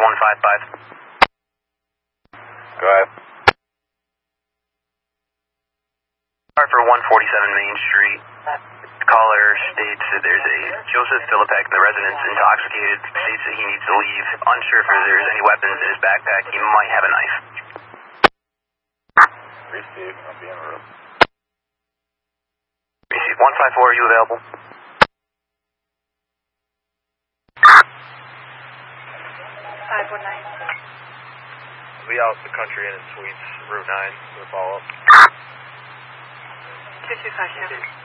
155. Go ahead. For 147 Main Street. Caller states that there's a Joseph Philippek in the residence, intoxicated, states that he needs to leave, unsure if there's any weapons in his backpack, he might have a knife. Receive, I'll be in the room. Receive 154, are you available? 519. We out the country and in suites, Route 9, for the follow-up. 2257.